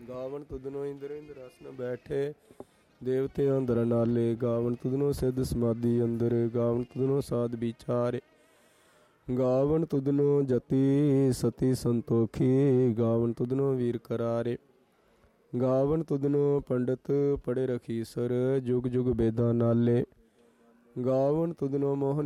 ਗਾਵਨ ਤੁਧਨੋ ਇੰਦਰ ਇੰਦਰਾਸਨ ਬੈਠੇ, ਦੇਵਤਿਆਂ ਅੰਦਰ ਨਾਲੇ। ਗਾਵਨ ਤੁਧਨੋ ਸਿੱਧ ਸਮਾਧੀ ਅੰਦਰ, ਗਾਵਨ ਤੁਧਨੋ ਸਾਧ ਵਿਚਾਰੇ। ਗਾਵਨ ਤੁਧਨੋ ਜਤੀ ਸਤੀ ਸੰਤੋਖੀ, ਗਾਵਨ ਤੁਧਨੋ ਵੀਰ ਕਰਾਰੇ। ਗਾਵਨ ਤੁਧਨੋ ਪੰਡਤ ਪੜੇ ਰਖੀਸਰ, ਜੁਗ ਜੁਗ ਬੇਦਾਂ ਨਾਲੇ। ਗਾਵਨ ਤੁਧਨੋ ਮੋਹਨ